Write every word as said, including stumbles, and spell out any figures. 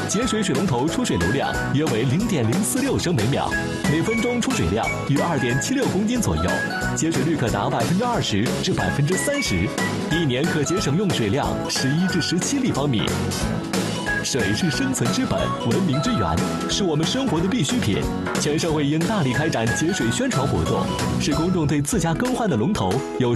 节水水龙头出水流量约为零点零四六升每秒，每分钟出水量约二点七六公斤左右，节水率可达百分之二十至百分之三十，一年可节省用水量十一至十七立方米。水是生存之本，文明之源，是我们生活的必需品。全社会应大力开展节水宣传活动，使公众对自家更换的龙头有